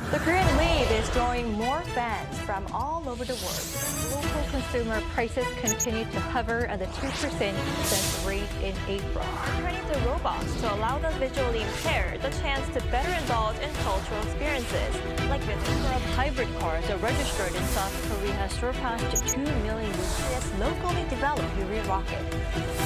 The Korean wave is drawing more fans from all over the world. Local consumer prices continue to hover at the 2% since rate in April. Turning to robots to allow the visually impaired the chance to better indulge in cultural experiences. Like the number of hybrid cars are registered in South Korea has surpassed 2 million with this locally developed Yuri rocket.